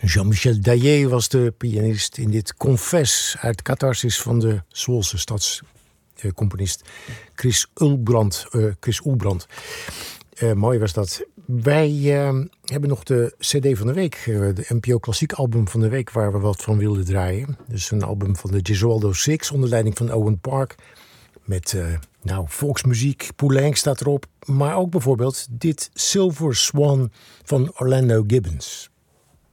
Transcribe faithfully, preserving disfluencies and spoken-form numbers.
Jean-Michel Daillet was de pianist in dit Confess uit Catharsis van de Zwolse stadscomponist Chris Ulbrand. Uh, Chris Ulbrand. Uh, mooi was dat. Wij uh, hebben nog de cd van de week, uh, de N P O Klassiek album van de week, waar we wat van wilden draaien. Dus een album van de Gesualdo Six onder leiding van Owen Park. Met uh, nou, volksmuziek, Poulenc staat erop. Maar ook bijvoorbeeld dit Silver Swan van Orlando Gibbons.